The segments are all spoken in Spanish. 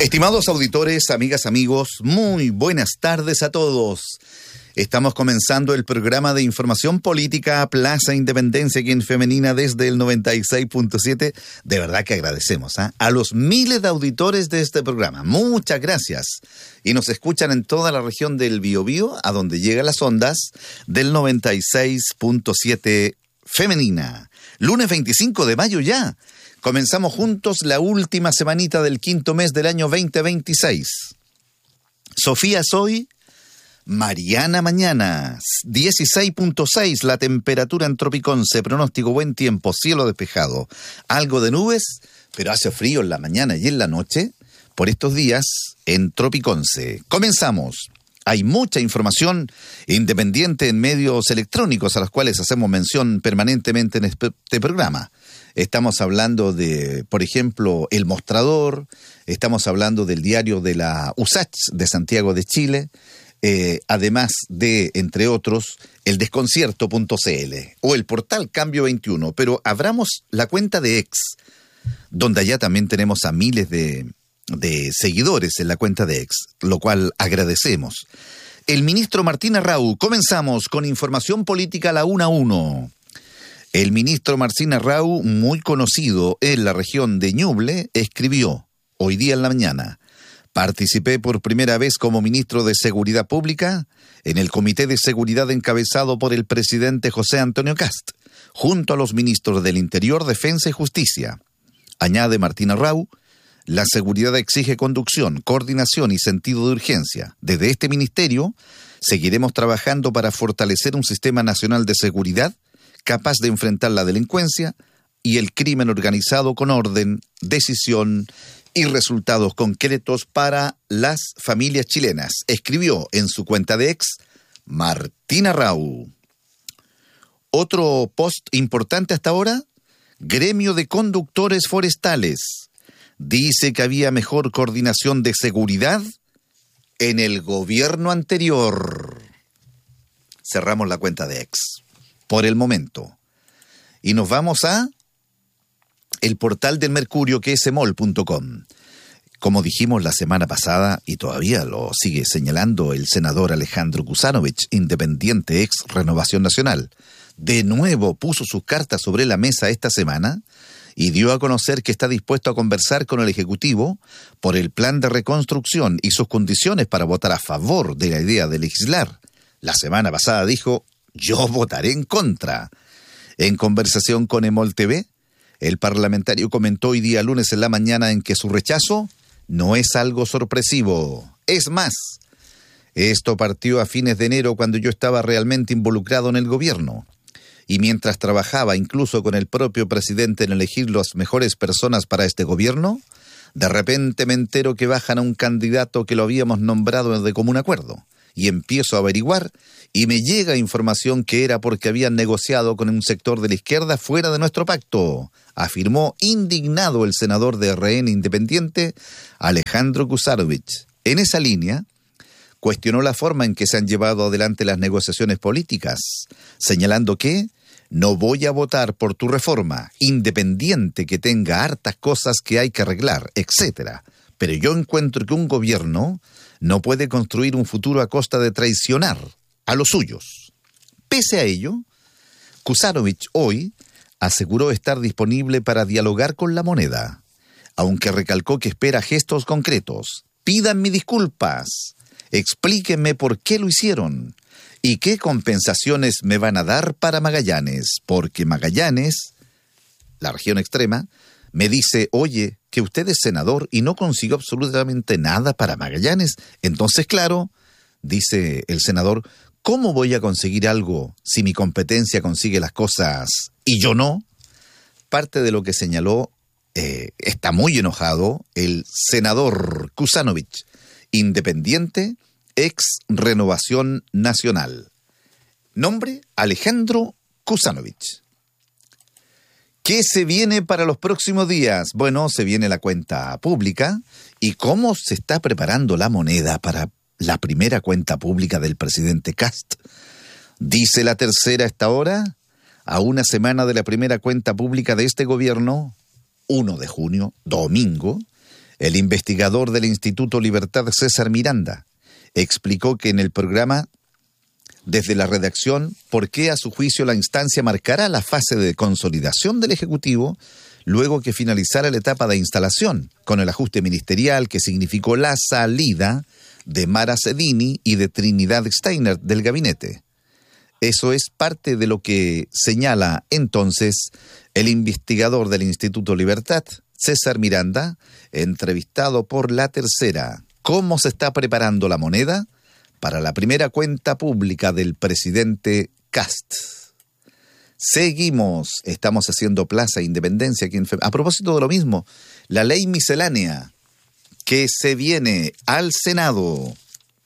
Estimados auditores, amigas, amigos, muy buenas tardes a todos. Estamos comenzando el programa de información política Plaza Independencia aquí en Femenina desde el 96.7. De verdad que agradecemos a los miles de auditores de este programa. Muchas gracias. Y nos escuchan en toda la región del Biobío, a donde llegan las ondas del 96.7 Femenina. Lunes 25 de mayo ya. Comenzamos juntos la última semanita del quinto mes del año 2026. Sofía soy, Mariana mañana, 16.6 la temperatura en Tropiconce, pronóstico buen tiempo, cielo despejado, algo de nubes, pero hace frío en la mañana y en la noche, por estos días en Tropiconce. Comenzamos. Hay mucha información independiente en medios electrónicos a los cuales hacemos mención permanentemente en este programa. Estamos hablando de, por ejemplo, El Mostrador, estamos hablando del diario de la USACH de Santiago de Chile, además de, entre otros, el desconcierto.cl o el portal Cambio 21, pero abramos la cuenta de X, donde allá también tenemos a miles de seguidores en la cuenta de X, lo cual agradecemos. El ministro Martín Arrau, comenzamos con información política a la 1 a 1. El ministro Martín Arrau, muy conocido en la región de Ñuble, escribió hoy día en la mañana: participé por primera vez como ministro de Seguridad Pública en el Comité de Seguridad encabezado por el presidente José Antonio Kast, junto a los ministros del Interior, Defensa y Justicia. Añade Martín Arrau: la seguridad exige conducción, coordinación y sentido de urgencia. Desde este ministerio seguiremos trabajando para fortalecer un sistema nacional de seguridad capaz de enfrentar la delincuencia y el crimen organizado con orden, decisión y resultados concretos para las familias chilenas. Escribió en su cuenta de X Martín Arrau. Otro post importante hasta ahora: Gremio de Conductores Forestales dice que había mejor coordinación de seguridad en el gobierno anterior. Cerramos la cuenta de X por el momento. Y nos vamos a el portal del Mercurio, que es emol.com. Como dijimos la semana pasada, y todavía lo sigue señalando el senador Alejandro Kusanovich, independiente ex Renovación Nacional, de nuevo puso sus cartas sobre la mesa esta semana y dio a conocer que está dispuesto a conversar con el Ejecutivo por el plan de reconstrucción y sus condiciones para votar a favor de la idea de legislar. La semana pasada dijo: yo votaré en contra. En conversación con Emol TV, el parlamentario comentó hoy día lunes en la mañana en que su rechazo no es algo sorpresivo. Es más, esto partió a fines de enero, cuando yo estaba realmente involucrado en el gobierno. Y mientras trabajaba incluso con el propio presidente en elegir las mejores personas para este gobierno, de repente me entero que bajan a un candidato que lo habíamos nombrado de común acuerdo. Y empiezo a averiguar y me llega información que era porque habían negociado con un sector de la izquierda fuera de nuestro pacto, afirmó indignado el senador de RN Independiente, Alejandro Kusanovich. En esa línea, cuestionó la forma en que se han llevado adelante las negociaciones políticas, señalando que no voy a votar por tu reforma, independiente que tenga hartas cosas que hay que arreglar, etc. Pero yo encuentro que un gobierno no puede construir un futuro a costa de traicionar a los suyos. Pese a ello, Kusanovich hoy aseguró estar disponible para dialogar con la moneda, aunque recalcó que espera gestos concretos. Pídanme disculpas, explíquenme por qué lo hicieron y qué compensaciones me van a dar para Magallanes, porque Magallanes, la región extrema, me dice: oye, que usted es senador y no consiguió absolutamente nada para Magallanes. Entonces, claro, dice el senador, ¿cómo voy a conseguir algo si mi competencia consigue las cosas y yo no? Parte de lo que señaló, está muy enojado el senador Kusanovich, independiente, ex Renovación Nacional. Nombre: Alejandro Kusanovich. ¿Qué se viene para los próximos días? Bueno, se viene la cuenta pública. ¿Y cómo se está preparando la moneda para la primera cuenta pública del presidente Kast? Dice La Tercera esta hora, a una semana de la primera cuenta pública de este gobierno, 1 de junio, domingo, El investigador del Instituto Libertad, César Miranda, explicó que en el programa, desde la redacción, por qué a su juicio la instancia marcará la fase de consolidación del Ejecutivo luego que finalizara la etapa de instalación, con el ajuste ministerial que significó la salida de Mara Cedini y de Trinidad Steiner del gabinete. Eso es parte de lo que señala entonces el investigador del Instituto Libertad, César Miranda, entrevistado por La Tercera. ¿Cómo se está preparando la moneda para la primera cuenta pública del presidente Kast? Seguimos, estamos haciendo Plaza Independencia aquí en A propósito de lo mismo, la ley miscelánea que se viene al Senado.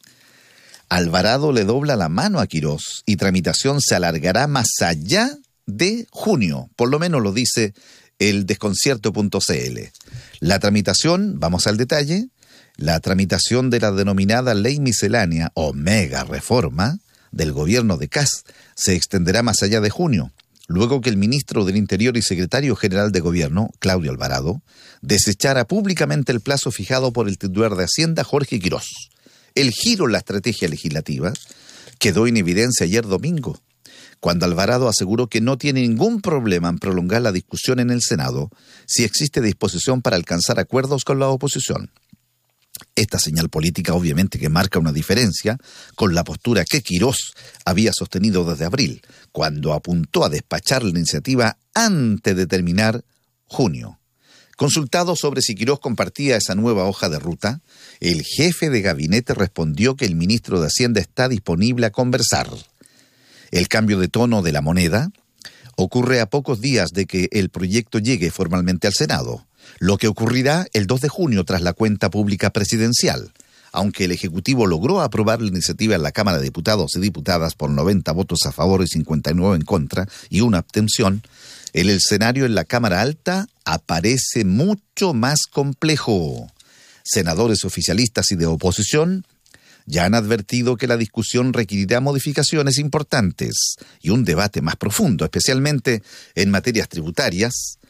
Alvarado le dobla la mano a Quirós y tramitación se alargará más allá de junio, por lo menos lo dice el desconcierto.cl. La tramitación, vamos al detalle, la tramitación de la denominada ley miscelánea o mega reforma del gobierno de Kast se extenderá más allá de junio, luego que el ministro del Interior y secretario general de Gobierno, Claudio Alvarado, desechara públicamente el plazo fijado por el titular de Hacienda, Jorge Quirós. El giro en la estrategia legislativa quedó en evidencia ayer domingo, cuando Alvarado aseguró que no tiene ningún problema en prolongar la discusión en el Senado si existe disposición para alcanzar acuerdos con la oposición. Esta señal política obviamente que marca una diferencia con la postura que Quirós había sostenido desde abril, cuando apuntó a despachar la iniciativa antes de terminar junio. Consultado sobre si Quirós compartía esa nueva hoja de ruta, el jefe de gabinete respondió que el ministro de Hacienda está disponible a conversar. El cambio de tono de la moneda ocurre a pocos días de que el proyecto llegue formalmente al Senado, lo que ocurrirá el 2 de junio tras la cuenta pública presidencial. Aunque el Ejecutivo logró aprobar la iniciativa en la Cámara de Diputados y Diputadas por 90 votos a favor y 59 en contra y una abstención, el escenario en la Cámara Alta aparece mucho más complejo. Senadores oficialistas y de oposición ya han advertido que la discusión requerirá modificaciones importantes y un debate más profundo, especialmente en materias tributarias,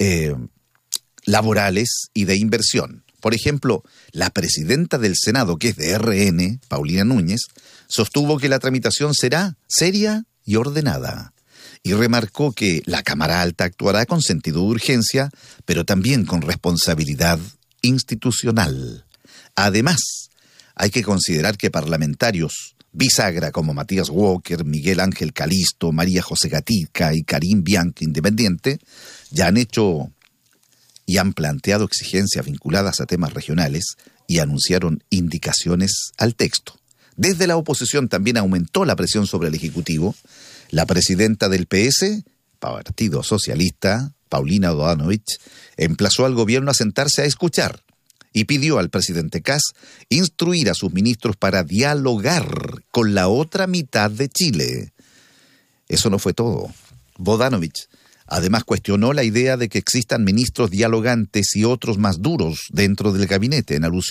laborales y de inversión. Por ejemplo, la presidenta del Senado, que es de RN, Paulina Núñez, sostuvo que la tramitación será seria y ordenada, y remarcó que la Cámara Alta actuará con sentido de urgencia, pero también con responsabilidad institucional. Además, hay que considerar que parlamentarios bisagra como Matías Walker, Miguel Ángel Calisto, María José Gatica y Karim Bianchi, independiente, ya han hecho y han planteado exigencias vinculadas a temas regionales y anunciaron indicaciones al texto. Desde la oposición también aumentó la presión sobre el Ejecutivo. La presidenta del PS, Partido Socialista, Paulina Bodanovich, emplazó al gobierno a sentarse a escuchar y pidió al presidente Kast instruir a sus ministros para dialogar con la otra mitad de Chile. Eso no fue todo. Bodanovich además cuestionó la idea de que existan ministros dialogantes y otros más duros dentro del gabinete, en alusión